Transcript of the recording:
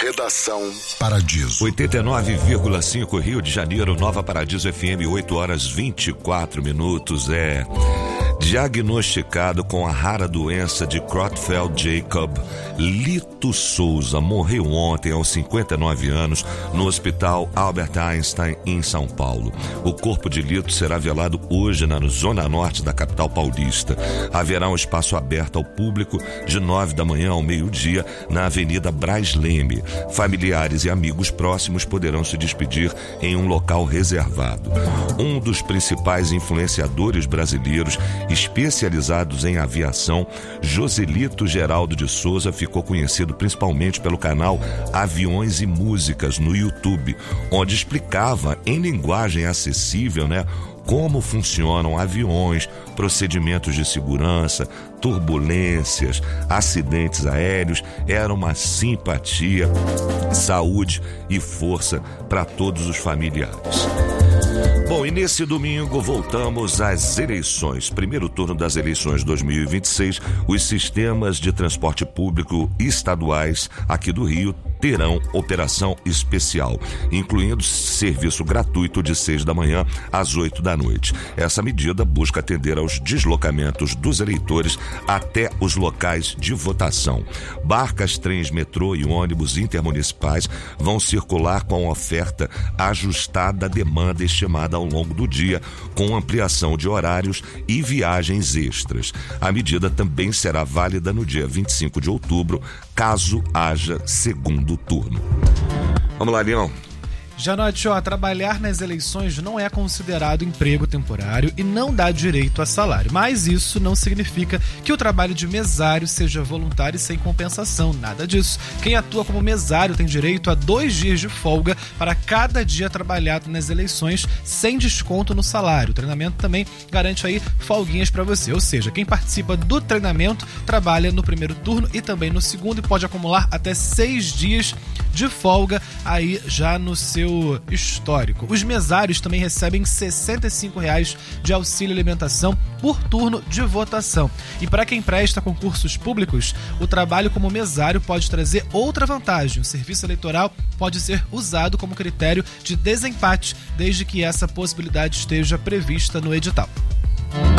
Redação Paradiso. 89,5 Rio de Janeiro, Nova Paradiso FM, 8h24. Diagnosticado com a rara doença de Creutzfeldt-Jakob, Lito Souza morreu ontem aos 59 anos no Hospital Albert Einstein, em São Paulo. O corpo de Lito será velado hoje na zona norte da capital paulista. Haverá um espaço aberto ao público de 9 da manhã ao meio-dia na Avenida Braz Leme. Familiares e amigos próximos poderão se despedir em um local reservado. Um dos principais influenciadores brasileiros especializados em aviação, Joselito Geraldo de Souza, ficou conhecido principalmente pelo canal Aviões e Músicas no YouTube, onde explicava em linguagem acessível, como funcionam aviões, procedimentos de segurança, turbulências, acidentes aéreos. Era uma simpatia, saúde e força para todos os familiares. Bom, e nesse domingo voltamos às eleições. Primeiro turno das eleições 2026, os sistemas de transporte público estaduais aqui do Rio terão operação especial, incluindo serviço gratuito de 6 da manhã às 8 da noite. Essa medida busca atender aos deslocamentos dos eleitores até os locais de votação. Barcas, trens, metrô e ônibus intermunicipais vão circular com oferta ajustada à demanda estimada ao longo do dia, com ampliação de horários e viagens extras. A medida também será válida no dia 25 de outubro, caso haja segundo turno. Vamos lá, Leão. Janote, trabalhar nas eleições não é considerado emprego temporário e não dá direito a salário. Mas isso não significa que o trabalho de mesário seja voluntário e sem compensação. Nada disso. Quem atua como mesário tem direito a 2 dias de folga para cada dia trabalhado nas eleições, sem desconto no salário. O treinamento também garante aí folguinhas para você. Ou seja, quem participa do treinamento trabalha no primeiro turno e também no segundo e pode acumular até 6 dias de folga aí já no seu histórico. Os mesários também recebem R$ 65 de auxílio alimentação por turno de votação. E para quem presta concursos públicos, o trabalho como mesário pode trazer outra vantagem. O serviço eleitoral pode ser usado como critério de desempate, desde que essa possibilidade esteja prevista no edital.